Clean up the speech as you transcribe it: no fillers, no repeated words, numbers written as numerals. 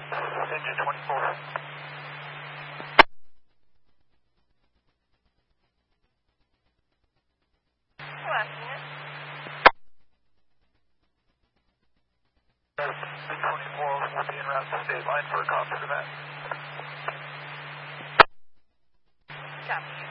Engine 24. Last unit. B-24 will be en route to state line for a cost event. Copy.